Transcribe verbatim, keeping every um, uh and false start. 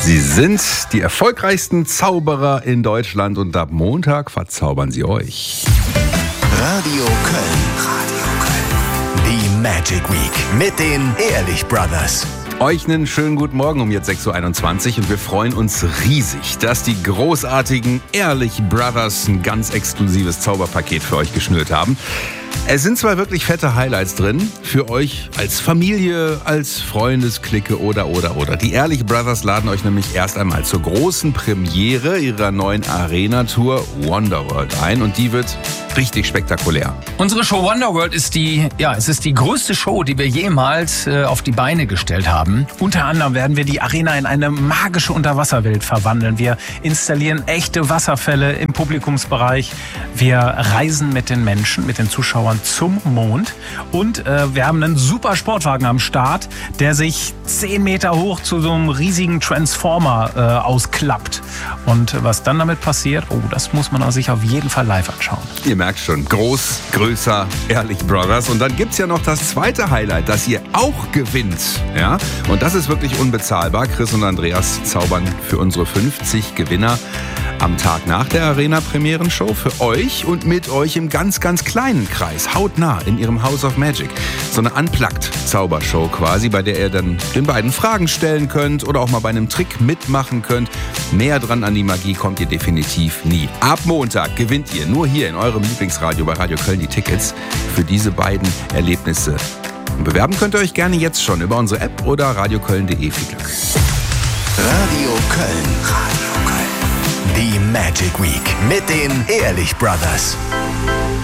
Sie sind die erfolgreichsten Zauberer in Deutschland und ab Montag verzaubern sie euch. Radio Köln. Radio Köln. Die Magic Week mit den Ehrlich Brothers. Euch einen schönen guten Morgen um jetzt sechs Uhr einundzwanzig und wir freuen uns riesig, dass die großartigen Ehrlich Brothers ein ganz exklusives Zauberpaket für euch geschnürt haben. Es sind zwar wirklich fette Highlights drin, für euch als Familie, als Freundesklicke oder, oder, oder. Die Ehrlich Brothers laden euch nämlich erst einmal zur großen Premiere ihrer neuen Arena-Tour Wonderworld ein und die wird richtig spektakulär. Unsere Show Wonderworld ist die, ja, es ist die größte Show, die wir jemals äh, auf die Beine gestellt haben. Unter anderem werden wir die Arena in eine magische Unterwasserwelt verwandeln. Wir installieren echte Wasserfälle im Publikumsbereich. Wir reisen mit den Menschen, mit den Zuschauern zum Mond und äh, wir haben einen super Sportwagen am Start, der sich zehn Meter hoch zu so einem riesigen Transformer äh, ausklappt. Und was dann damit passiert, oh, das muss man sich auf jeden Fall live anschauen. Ihr merkt schon, groß, größer, Ehrlich Brothers. Und dann gibt's ja noch das zweite Highlight, das ihr auch gewinnt. Ja? Und das ist wirklich unbezahlbar. Chris und Andreas zaubern für unsere fünfzig Gewinner am Tag nach der Arena-Premierenshow für euch und mit euch im ganz, ganz kleinen Kreis, hautnah in ihrem House of Magic. So eine Unplugged-Zaubershow quasi, bei der ihr dann den beiden Fragen stellen könnt oder auch mal bei einem Trick mitmachen könnt. Näher dran an die Magie kommt ihr definitiv nie. Ab Montag gewinnt ihr nur hier in eurem Lieblingsradio bei Radio Köln die Tickets für diese beiden Erlebnisse. Und bewerben könnt ihr euch gerne jetzt schon über unsere App oder radioköln punkt de. Viel Glück. Radio Köln. Radio Köln. Die Magic Week mit den Ehrlich Brothers.